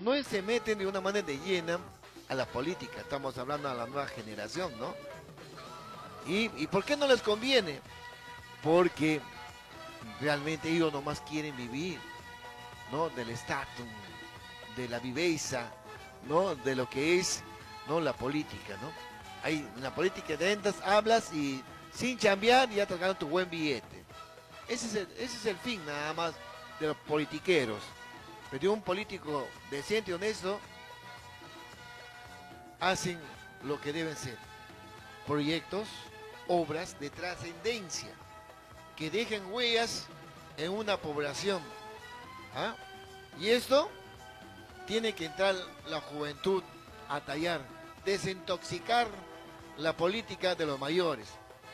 no se meten de una manera de llena a la política. Estamos hablando a la nueva generación, ¿no? ¿Y por qué no les conviene? Porque realmente ellos nomás quieren vivir, ¿no? Del estatus, de la viveza, ¿no? De lo que es, ¿no? La política, ¿no? Hay en la política de entras, hablas y sin chambear ya te ganan tu buen billete. Ese es el fin nada más de los politiqueros. Pero un político decente y honesto hacen lo que deben ser. Proyectos, obras de trascendencia que dejen huellas en una población. ¿Ah? Y esto tiene que entrar la juventud a tallar, desintoxicar la política de los mayores.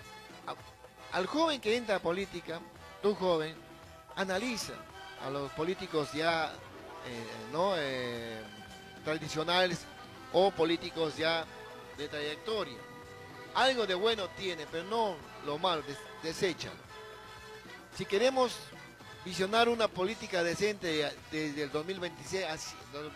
Al joven que entra a política, tú joven, analiza a los políticos ya no tradicionales o políticos ya de trayectoria. Algo de bueno tiene, pero no lo malo, deséchalo. Si queremos visionar una política decente desde el 2026 hacia,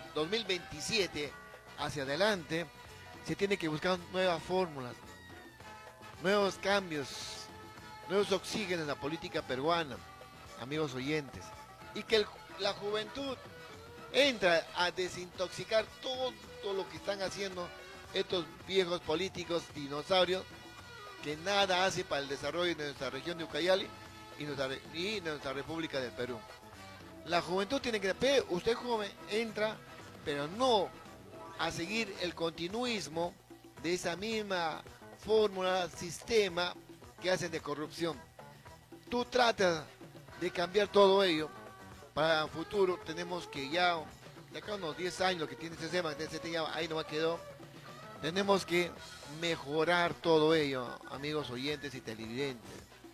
2027 hacia adelante, se tiene que buscar nuevas fórmulas, nuevos cambios, nuevos oxígenos en la política peruana, amigos oyentes. Y que la juventud entra a desintoxicar todo lo que están haciendo estos viejos políticos dinosaurios que nada hace para el desarrollo de nuestra región de Ucayali y nuestra República del Perú. La juventud tiene que, usted joven entra, pero no a seguir el continuismo de esa misma fórmula, sistema que hacen de corrupción. Tú tratas de cambiar todo ello. Para el futuro tenemos que ya, de acá unos 10 años, lo que tiene este tema, ahí no quedó. Tenemos que mejorar todo ello, amigos oyentes y televidentes.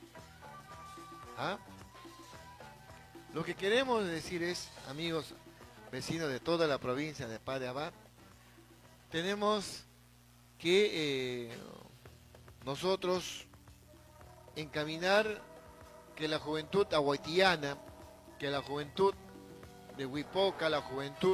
¿Ah? Lo que queremos decir es, amigos vecinos de toda la provincia de Padre Abad, tenemos que nosotros encaminar que la juventud aguaitiana, que la juventud de Huipoca, la juventud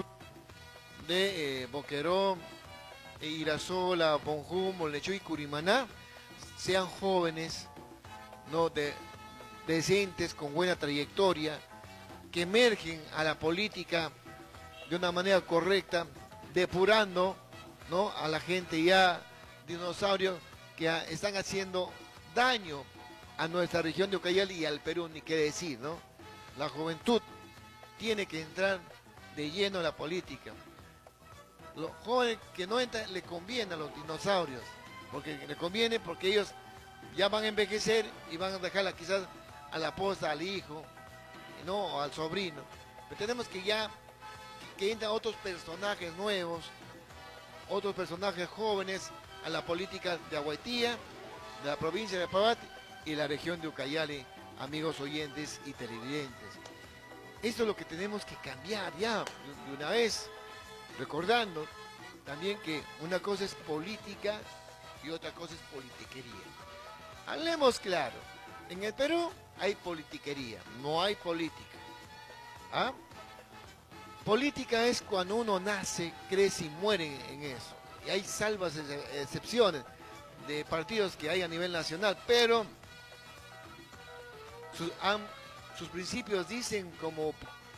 de Boquerón, Irasola, Bonjum, Molnecho y Curimaná sean jóvenes, ¿no? Decentes, con buena trayectoria, que emergen a la política de una manera correcta, depurando, ¿no? A la gente ya dinosaurios que están haciendo daño a nuestra región de Ucayali y al Perú, ni qué decir, ¿no? La juventud tiene que entrar de lleno a la política. Los jóvenes que no entran les conviene a los dinosaurios, porque les conviene porque ellos ya van a envejecer y van a dejarla quizás a la esposa, al hijo, ¿no? O al sobrino. Pero tenemos que ya que entran otros personajes nuevos, otros personajes jóvenes a la política de Aguaitía, de la provincia de Pavate y la región de Ucayali, amigos oyentes y televidentes. Esto es lo que tenemos que cambiar ya de una vez, recordando también que una cosa es política y otra cosa es politiquería. Hablemos claro, en el Perú hay politiquería, no hay política. ¿Ah? Política es cuando uno nace, crece y muere en eso. Y hay salvas excepciones de partidos que hay a nivel nacional, pero sus principios dicen como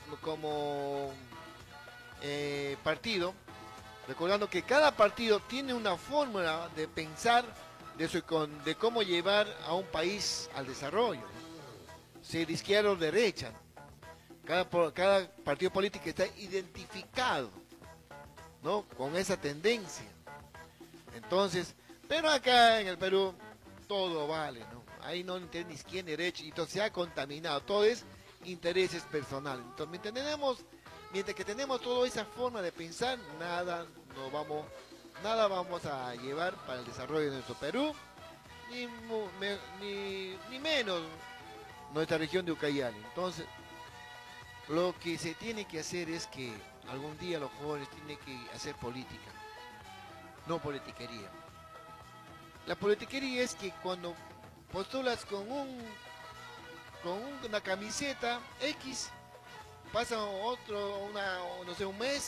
partido, recordando que cada partido tiene una fórmula de pensar de cómo llevar a un país al desarrollo, sea de izquierda o derecha. Cada partido político está identificado, ¿no? Con esa tendencia. Entonces, pero acá en el Perú todo vale, ¿no? Ahí no interesa ni izquierda ni derecha, y todo se ha contaminado, todo es intereses personales. Entonces, mientras que tenemos toda esa forma de pensar, nada vamos a llevar para el desarrollo de nuestro Perú, ni menos nuestra región de Ucayali. Entonces, lo que se tiene que hacer es que algún día los jóvenes tienen que hacer política, no politiquería. La politiquería es que cuando postulas con una camiseta X, pasa no sé, un mes